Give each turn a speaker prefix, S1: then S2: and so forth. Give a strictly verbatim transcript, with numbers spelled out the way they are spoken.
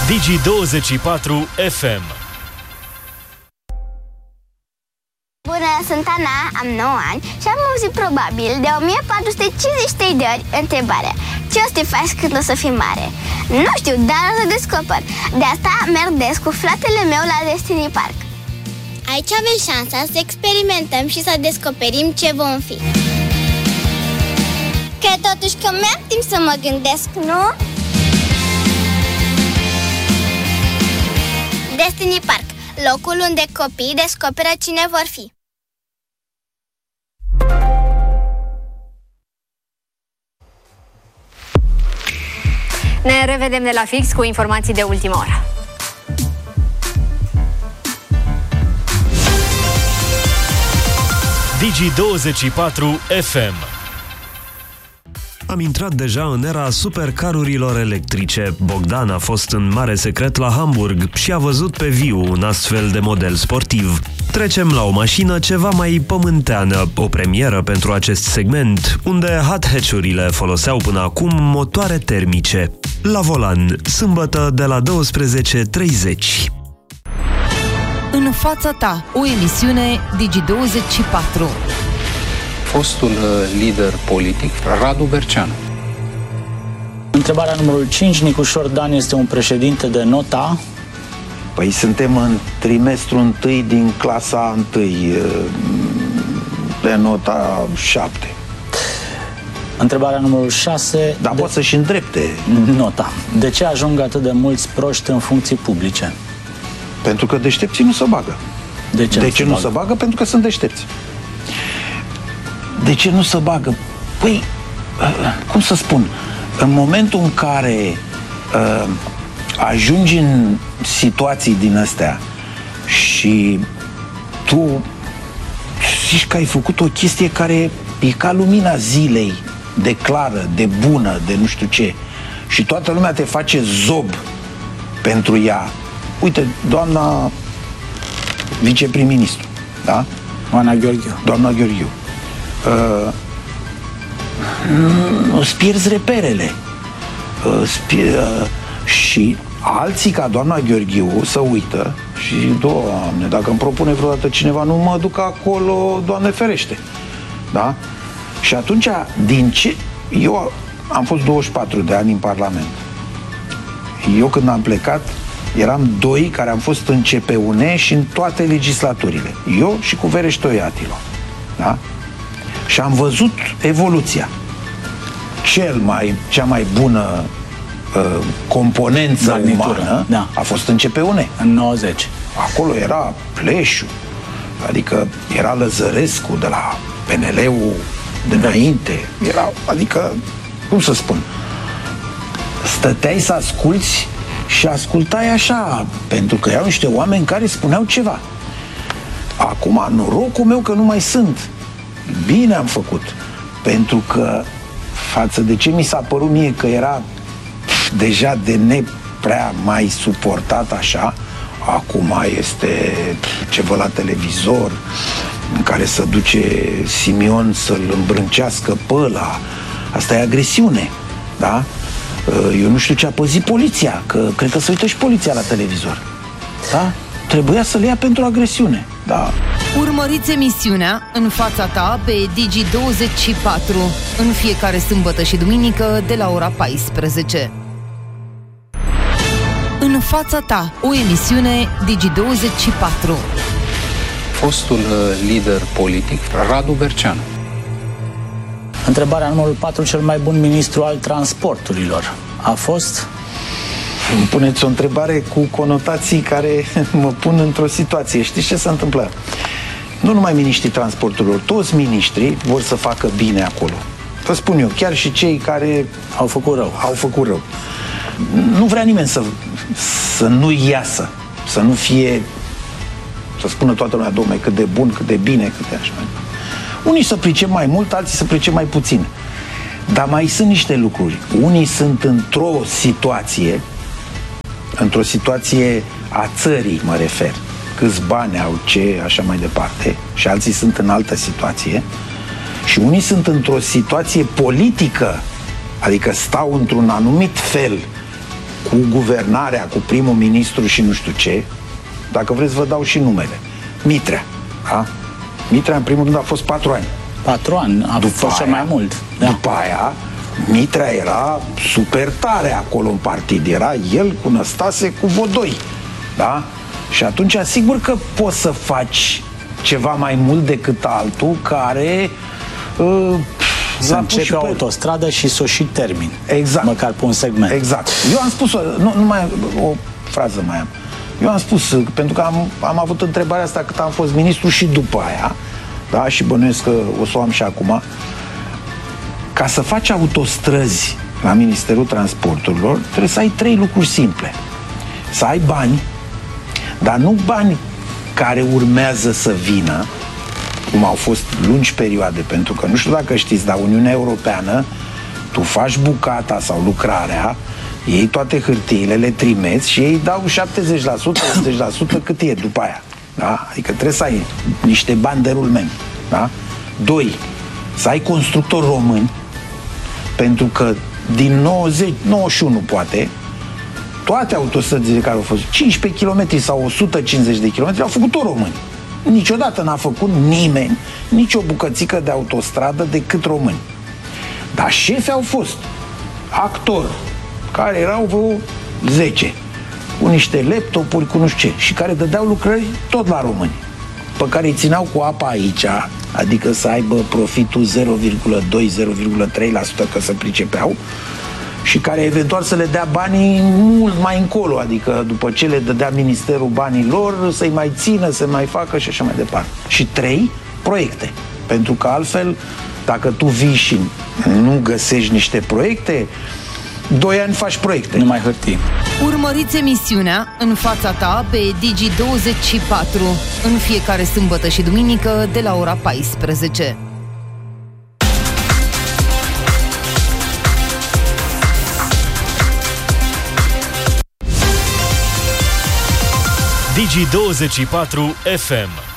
S1: Digi douăzeci și patru F M.
S2: Bună, sunt Ana, am nouă ani și am auzit probabil de o mie patru sute cincizeci și trei de ori întrebarea: ce o să te faci când o să fii mare? Nu știu, dar o să descoper. De asta merg des cu fratele meu la Destiny Park. Aici avem șansa să experimentăm și să descoperim ce vom fi. Cred totuși că mi-am timp să mă gândesc, nu? Destiny Park, locul unde copiii descoperă cine vor fi.
S3: Ne revedem de la fix cu informații de ultimă oră.
S1: Digi douăzeci și patru F M.
S4: Am intrat deja în era supercarurilor electrice. Bogdan a fost în mare secret la Hamburg și a văzut pe viu un astfel de model sportiv. Trecem la o mașină ceva mai pământeană, o premieră pentru acest segment, unde hot-hatch-urile foloseau până acum motoare termice. La volan, sâmbătă de la douăsprezece treizeci.
S5: În fața ta, o emisiune Digi douăzeci și patru.
S6: Fostul lider politic, Radu Berceanu.
S7: Întrebarea numărul cinci. Nicușor Dan este un președinte de nota?
S8: Păi suntem în trimestru întâi din clasa întâi, de nota șapte.
S7: Întrebarea numărul șase.
S8: Dar de... poate să-și îndrepte
S7: nota. De ce ajung atât de mulți proști în funcții publice?
S8: Pentru că deștepții nu se bagă.
S7: De ce,
S8: de
S7: nu,
S8: ce
S7: se
S8: nu
S7: bagă?
S8: se bagă? Pentru că sunt deștepți. De ce nu se bagă? Păi, cum să spun, în momentul în care uh, ajungi în situații din astea și tu zici că ai făcut o chestie care e ca lumina zilei, de clară, de bună, de nu știu ce, și toată lumea te face zob pentru ea. Uite, doamna viceprim-ministru, da?
S7: Ana Gheorghiu.
S8: Doamna Gheorghiu. Uh, îți pierzi reperele. Uh, pier, uh, și alții ca doamna Gheorghiu să uită și, Doamne, dacă îmi propune vreodată cineva, nu mă duc acolo, Doamne ferește. Da? Și atunci, din ce... Eu am fost douăzeci și patru de ani în Parlament. Eu când am plecat, eram doi care am fost în C P U N și în toate legislaturile. Eu și cu Vereș Toiatilo. Da? Și am văzut evoluția. Cel mai, cea mai bună uh, componență
S7: Magnitură,
S8: umană
S7: da.
S8: a fost în C P U N.
S7: În nouăzeci.
S8: Acolo era Pleșu, adică era Lăzărescu de la P N L-ul de înainte. Era, adică, cum să spun, stăteai să asculți și ascultai așa, pentru că erau niște oameni care spuneau ceva. Acum, norocul meu că nu mai sunt. Bine am făcut, pentru că față de ce mi s-a părut mie că era deja de neprea mai suportat așa, acum este ceva la televizor în care se duce Simion să-l îmbrâncească pe ăla. Asta e agresiune, da? Eu nu știu ce a păzit poliția, că cred că se uită și poliția la televizor, da? Trebuia să le ia pentru agresiune, da?
S5: Urmăriți emisiunea În fața ta pe Digi douăzeci și patru în fiecare sâmbătă și duminică de la ora paisprezece. În fața ta, o emisiune Digi douăzeci și patru.
S6: Fostul lider politic, Radu Berceanu.
S7: Întrebarea numărul patru. Cel mai bun ministru al transporturilor a fost?
S8: Îmi puneți o întrebare cu conotații care mă pun într-o situație. Știți ce se întâmplă? Nu numai miniștrii transporturilor, toți miniștrii vor să facă bine acolo. Vă spun eu, chiar și cei care
S7: au făcut rău.
S8: Au făcut rău. Nu vrea nimeni să, să nu iasă, să nu fie, să spună toată lumea, dom'le, cât de bun, cât de bine, cât de așa. Unii să pricep mai mult, alții să pricep mai puțin. Dar mai sunt niște lucruri. Unii sunt într-o situație, într-o situație a țării, mă refer, câți bani au, ce, așa mai departe, și alții sunt în altă situație, și unii sunt într-o situație politică, adică stau într-un anumit fel cu guvernarea, cu primul ministru și nu știu ce. Dacă vreți vă dau și numele. Mitrea, da? Mitrea în primul rând a fost patru ani.
S7: Patru ani, a
S8: după
S7: fost
S8: aia,
S7: mai mult. Da.
S8: După aia, Mitrea era super tare acolo în partid. Era el cu Năstase, cu Vodoi. Da? Și atunci, sigur că poți să faci ceva mai mult decât altul care... Uh,
S7: să începe o pe... autostradă și să o și termin.
S8: Exact.
S7: Măcar pe un segment.
S8: Exact. Eu am spus, nu, nu mai, o frază mai am. Eu am spus, pentru că am, am avut întrebarea asta cât am fost ministru și după aia, da, și bănuiesc că o să o am și acum, ca să faci autostrăzi la Ministerul Transporturilor, trebuie să ai trei lucruri simple. Să ai bani, dar nu bani care urmează să vină, cum au fost lungi perioade, pentru că nu știu dacă știți, dar Uniunea Europeană, tu faci bucata sau lucrarea, iei toate hârtiile, le trimeți și ei dau șaptezeci la sută, optzeci la sută cât e după aia. Da? Adică trebuie să ai niște bani de rulment. Da? Doi, să ai constructori români, pentru că din nouăzeci, nouăzeci și unu poate, toate autostrăzile care au fost cincisprezece kilometri sau o sută cincizeci de kilometri au făcut tot români. Niciodată n-a făcut nimeni nici o bucățică de autostradă decât români. Dar șefi au fost actori care erau vreo zece, cu niște laptopuri, cu nu știu ce, și care dădeau lucrări tot la români, pe care îi țineau cu apa aici, adică să aibă profitul zero virgulă doi - zero virgulă trei la sută că se pricepeau, și care eventual să le dea banii mult mai încolo, adică după ce le dădea ministerul banii lor, să-i mai țină, să mai facă și așa mai departe. Și trei, proiecte. Pentru că altfel, dacă tu vii și nu găsești niște proiecte, doi ani faci proiecte.
S7: Nu mai hârtii.
S5: Urmăriți emisiunea În fața ta pe Digi douăzeci și patru în fiecare sâmbătă și duminică de la ora paisprezece.
S1: Digi douăzeci și patru F M.